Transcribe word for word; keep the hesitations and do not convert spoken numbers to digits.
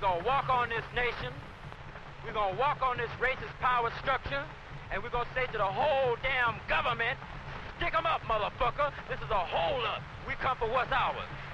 gonna walk on this nation. We're gonna walk on this racist power structure. And we're gonna say to the whole damn government, stick 'em up, motherfucker. This is a hold up. We come for what's ours.